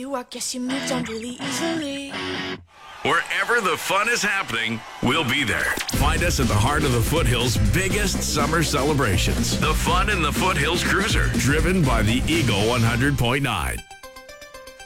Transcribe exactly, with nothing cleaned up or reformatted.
you, I guess you moved on really easily. Wherever the fun is happening, we'll be there. Find us at the heart of the Foothills' biggest summer celebrations. The Fun in the Foothills Cruiser, driven by the Eagle one hundred point nine.